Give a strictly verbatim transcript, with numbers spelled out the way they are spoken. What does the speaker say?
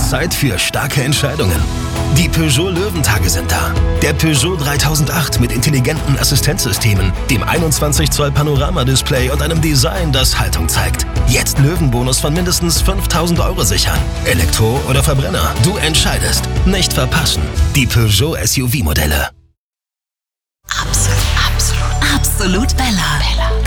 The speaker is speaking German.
ist Zeit für starke Entscheidungen. Die Peugeot Löwentage sind da. Der Peugeot dreitausendacht mit intelligenten Assistenzsystemen, dem einundzwanzig Zoll Panoramadisplay und einem Design, das Haltung zeigt. Jetzt Löwenbonus von mindestens fünftausend Euro sichern. Elektro oder Verbrenner, du entscheidest. Nicht verpassen. Die Peugeot S U V-Modelle. Absolut, absolut, absolut Bella.